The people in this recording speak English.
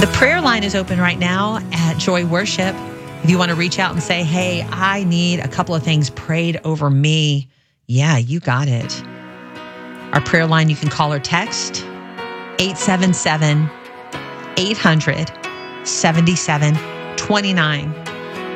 The prayer line is open right now at Joy Worship. If you want to reach out and say, hey, I need a couple of things prayed over me. Yeah, you got it. Our prayer line, you can call or text 877-800-7729.